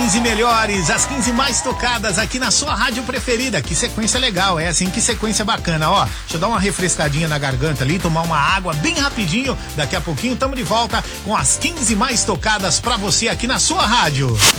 15 melhores, as 15 mais tocadas aqui na sua rádio preferida. Que sequência legal, é assim, que sequência bacana, ó. Deixa eu dar uma refrescadinha na garganta ali, tomar uma água bem rapidinho. Daqui a pouquinho tamo de volta com as 15 mais tocadas pra você aqui na sua rádio.